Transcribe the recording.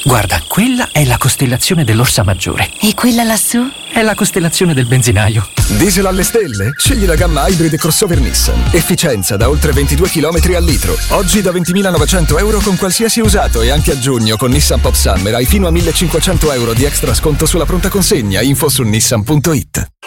Guarda, quella è la costellazione dell'Orsa Maggiore. E quella lassù? È la costellazione del benzinaio. Diesel alle stelle? Scegli la gamma Hybrid crossover Nissan. Efficienza da oltre 22 km al litro. Oggi da 20.900 euro con qualsiasi usato, e anche a giugno con Nissan Pop Summer hai fino a 1.500 euro di extra sconto sulla pronta consegna. Info su nissan.it.